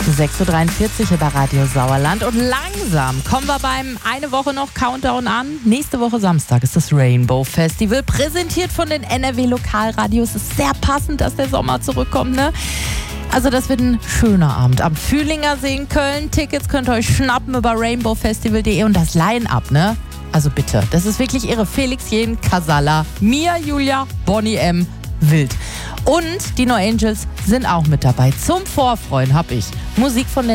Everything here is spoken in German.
6.43 Uhr bei Radio Sauerland und langsam kommen wir beim eine Woche noch Countdown an. Nächste Woche Samstag ist das Rainbow Festival, präsentiert von den NRW Lokalradios. Es ist sehr passend, dass der Sommer zurückkommt, ne? Also das wird ein schöner Abend am Fühlinger See in Köln. Tickets könnt ihr euch schnappen über rainbowfestival.de und das Line-Up, ne? Also bitte, das ist wirklich irre. Felix Jähn, Casalla, Mia, Julia, Bonnie M, Wild. Und die No Angels sind auch mit dabei. Zum Vorfreuen habe ich Musik von